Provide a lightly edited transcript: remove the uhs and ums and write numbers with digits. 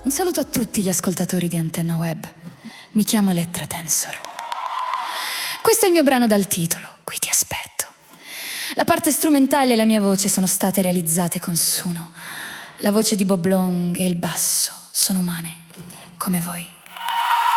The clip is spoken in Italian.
Un saluto a tutti gli ascoltatori di Antenna Web. Mi chiamo Elettra Tensor. Questo è il mio brano dal titolo, Qui ti aspetto. La parte strumentale e la mia voce sono state realizzate con Suno. La voce di Bob Long e il basso sono umane, come voi.